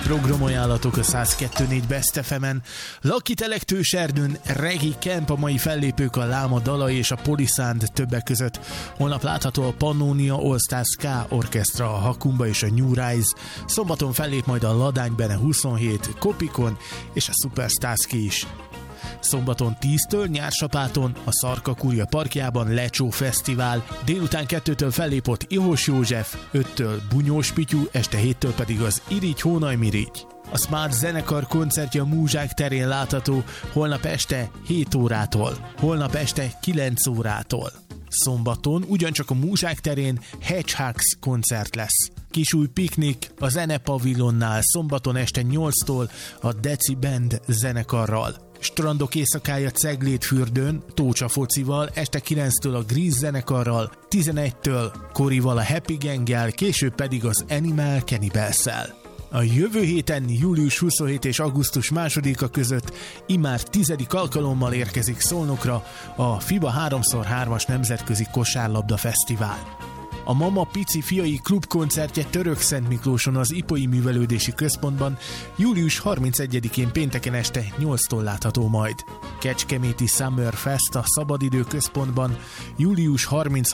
Programajánlatok a 102.4 Best FM-en. Lucky Telektős Erdőn Reggae Camp, a mai fellépők a Láma Dalai és a Polisand többek között. Holnap látható a Pannonia All Star Ska Orchestra, a Hakumba és a New Rise. Szombaton fellép majd a Ladány Bene 27, Kopikon és a Superstarski is. Szombaton 10-től Nyársapáton a Szarka-Kurja parkjában Lecsó Fesztivál, délután 2-től fellépott Ihos József, 5-től Bunyós Pityu, este 7-től pedig az Irigy Hónaj Mirigy. A Smart zenekar koncertje a Múzsák terén látható holnap este 7 órától, holnap este 9 órától. Szombaton ugyancsak a Múzsák terén Hedgehogs koncert lesz. Kisúj piknik a Zenepavilonnál szombaton este 8-tól a Deci Band zenekarral. Strandok éjszakája Ceglédfürdőn, Tócsa focival, este 9-től a Grease zenekarral, 11-től Korival a Happy Ganggel, később pedig az Animal Cannibals-szel. A jövő héten július 27 és augusztus 2-a között immár 10. alkalommal érkezik Szolnokra a FIBA 3x3-as Nemzetközi Kosárlabda Fesztivál. A Mama Pici fiai klubkoncertje Törökszentmiklóson az Ipoi Művelődési Központban július 31-én pénteken este 8-tól látható majd. Kecskeméti Summer Fest a Szabadidő Központban július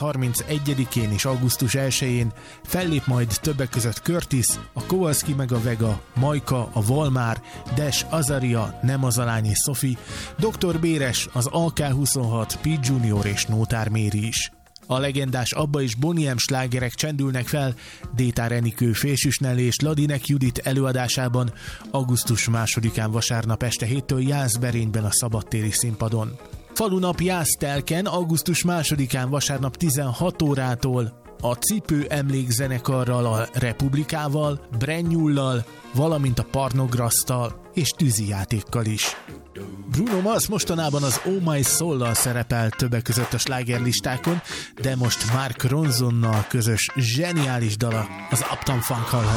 30-31-én és augusztus 1-én fellép majd többek között Curtis, a Kowalski meg a Vega, Majka, a Valmár, Des, Azaria, Nemazalány és Sophie, Dr. Béres, az AK26, Pete Junior és Nótár Méri is. A legendás Abba és Bonnie M slágerek csendülnek fel Détár Enikő, Fésűsnelli és Ladinek Judit előadásában augusztus 2-án vasárnap este 7-től Jászberényben a szabadtéri színpadon. Falunap Jásztelken augusztus 2-án vasárnap 16 órától a Cipő emlékzenekarral, a Republikával, Brennyullal, valamint a Parnograsztal és tűzijátékkal is. Bruno Mars mostanában az Oh My Soul-lal szerepel többek között a slágerlistákon, de most Mark Ronsonnal közös zseniális dala az Uptown Funk hallható.